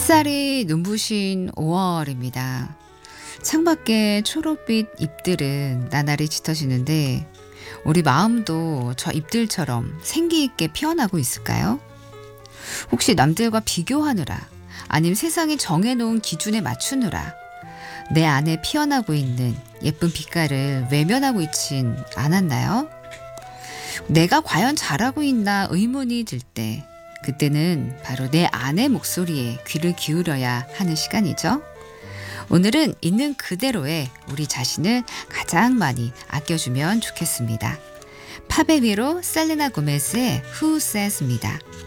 햇살이 눈부신 5월입니다. 창밖의 초록빛 잎들은 나날이 짙어지는데 우리 마음도 저 잎들처럼 생기 있게 피어나고 있을까요? 혹시 남들과 비교하느라 아님 세상이 정해놓은 기준에 맞추느라 내 안에 피어나고 있는 예쁜 빛깔을 외면하고 있진 않았나요? 내가 과연 잘하고 있나 의문이 들 때 그때는 바로 내 안의 목소리에 귀를 기울여야 하는 시간이죠. 오늘은 있는 그대로의 우리 자신을 가장 많이 아껴주면 좋겠습니다. 팝의 위로 셀레나 고메즈의 Who Says입니다.